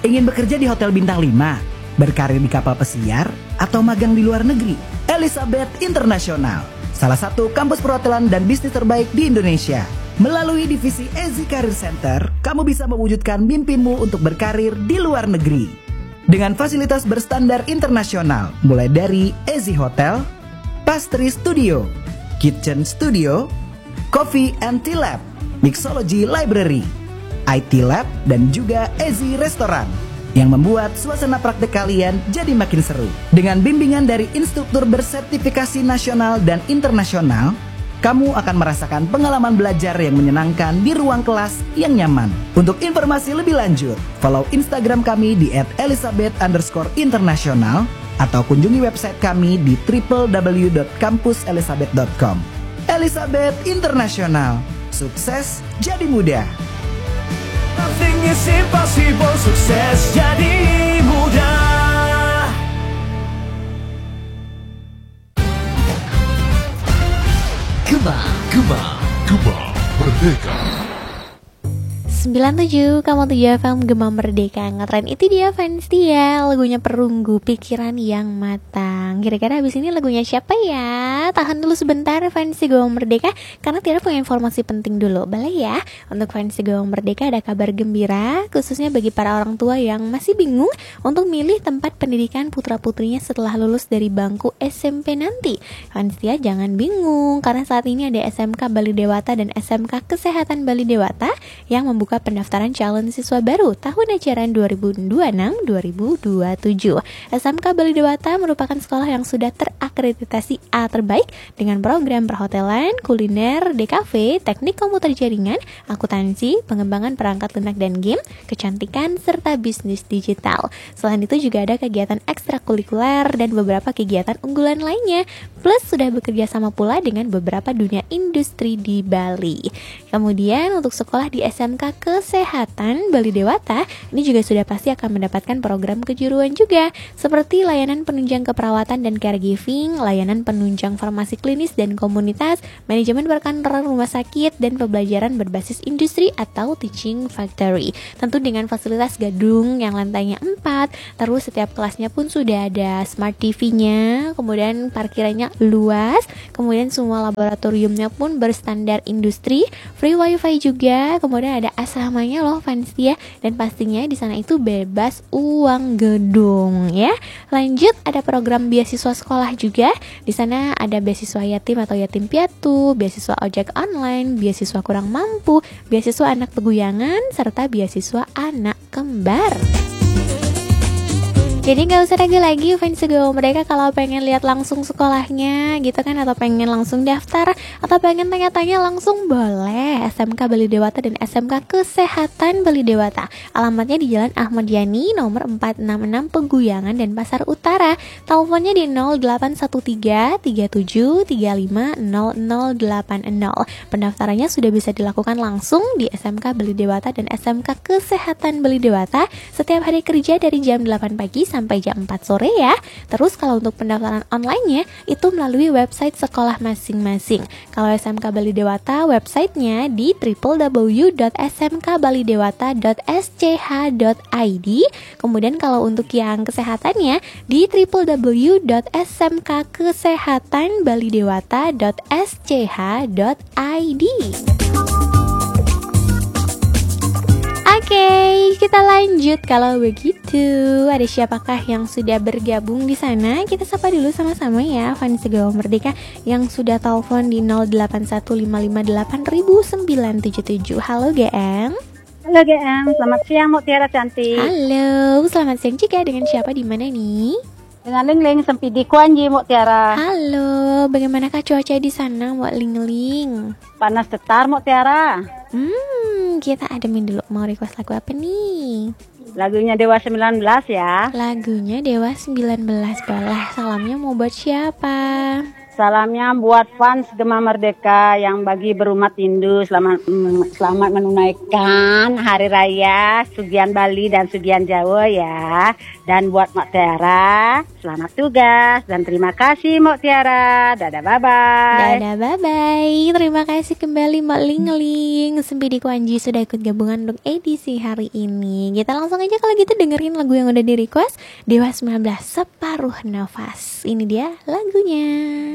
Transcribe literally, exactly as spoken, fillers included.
Ingin bekerja di hotel bintang lima, berkarir di kapal pesiar, atau magang di luar negeri? Elizabeth International, salah satu kampus perhotelan dan bisnis terbaik di Indonesia. Melalui divisi Ezi Career Center, kamu bisa mewujudkan mimpimu untuk berkarir di luar negeri. Dengan fasilitas berstandar internasional, mulai dari Ezi Hotel, Pastry Studio, Kitchen Studio, Coffee and Tea Lab, Mixology Library, I T Lab, dan juga Ezi Restoran yang membuat suasana praktek kalian jadi makin seru. Dengan bimbingan dari instruktur bersertifikasi nasional dan internasional, kamu akan merasakan pengalaman belajar yang menyenangkan di ruang kelas yang nyaman. Untuk informasi lebih lanjut, follow Instagram kami di et elizabeth underscore international atau kunjungi website kami di w w w dot kampus elizabeth dot com. Elizabeth International, sukses jadi mudah. Nothing is impossible, sukses jadi mudah. Gema, Gema, Gema Merdeka. sembilan puluh tujuh koma tujuh F M Gema Merdeka. Ngetren itu dia fans dia, lagunya Perunggu Pikiran yang Matang. Kira-kira habis ini lagunya siapa ya? Tahan dulu sebentar fans Gema Merdeka, karena Tiara punya informasi penting dulu. Boleh ya? Untuk fans Gema Merdeka ada kabar gembira, khususnya bagi para orang tua yang masih bingung untuk milih tempat pendidikan putra-putrinya setelah lulus dari bangku S M P nanti. Fans Tia jangan bingung, karena saat ini ada S M K Bali Dewata dan S M K Kesehatan Bali Dewata yang membuka pendaftaran calon siswa baru tahun ajaran dua ribu dua puluh enam dua ribu dua puluh tujuh. S M K Bali Dewata merupakan sekolah yang sudah terakreditasi A terbaik dengan program perhotelan, kuliner, D K V, teknik komputer jaringan, akuntansi, pengembangan perangkat lunak dan game, kecantikan, serta bisnis digital. Selain itu juga ada kegiatan ekstrakurikuler dan beberapa kegiatan unggulan lainnya. Plus sudah bekerja sama pula dengan beberapa dunia industri di Bali. Kemudian untuk sekolah di S M K Kesehatan Bali Dewata, ini juga sudah pasti akan mendapatkan program kejuruan juga, seperti layanan penunjang keperawatan dan caregiving, layanan penunjang farmasi klinis dan komunitas, manajemen perkantoran rumah sakit, dan pembelajaran berbasis industri atau teaching factory. Tentu dengan fasilitas gedung yang lantainya empat, terus setiap kelasnya pun sudah ada smart T V-nya, kemudian parkirannya luas, kemudian semua laboratoriumnya pun berstandar industri, free wifi juga, kemudian ada asramanya loh fans dia, dan pastinya di sana itu bebas uang gedung ya. Lanjut ada program beasiswa sekolah juga. Di sana ada beasiswa yatim atau yatim piatu, beasiswa ojek online, beasiswa kurang mampu, beasiswa anak peguyangan, serta beasiswa anak kembar. Jadi gak usah ragu lagi fans Gema Merdeka kalau pengen lihat langsung sekolahnya gitu kan, atau pengen langsung daftar, atau pengen tanya-tanya langsung, boleh. S M K Bali Dewata dan S M K Kesehatan Bali Dewata. Alamatnya di Jalan Ahmad Yani nomor empat enam enam Peguyangan dan Pasar Utara. Teleponnya di nol delapan satu tiga tiga tujuh tiga lima nol nol delapan nol. Pendaftarannya sudah bisa dilakukan langsung di S M K Bali Dewata dan S M K Kesehatan Bali Dewata setiap hari kerja dari jam delapan pagi sampai jam empat sore ya. Terus kalau untuk pendaftaran online-nya itu melalui website sekolah masing-masing. Kalau S M K Bali Dewata, websitenya di w w w dot s m k bali dewata dot s c h dot i d. Kemudian kalau untuk yang kesehatannya di w w w dot s m k kesehatan bali dewata dot s c h dot i d. Oke, okay, kita lanjut kalau begitu. Ada siapakah yang sudah bergabung di sana? Kita sapa dulu sama-sama ya fans Gema Merdeka yang sudah telepon di nol delapan satu lima lima delapan sembilan tujuh tujuh. Halo G M. Halo G M, selamat siang Mbak Tiara cantik. Halo, selamat siang juga. Dengan siapa di mana nih? Dengan Ling Ling Sempidi Kuanji Mbak Tiara. Halo, bagaimanakah cuaca di sana Mbak Ling Ling? Panas tetar Mbak Tiara. Hmm, kita ademin dulu. Mau request lagu apa nih? Lagunya Dewa sembilan belas ya. Lagunya Dewa sembilan belas. Boleh. Salamnya mau buat siapa? Salamnya buat fans Gema Merdeka yang bagi berumat Hindu selamat mm, selamat menunaikan hari raya Sugian Bali dan Sugian Jawa ya. Dan buat Mak Tiara, selamat tugas dan terima kasih Mak Tiara. Dadah bye bye. Dadah bye bye. Terima kasih kembali Mak Ling Ling. Sempidi Kwanji sudah ikut gabungan untuk edisi hari ini. Kita langsung aja kalau gitu dengerin lagu yang udah di request Dewa sembilan belas Separuh Nafas. Ini dia lagunya.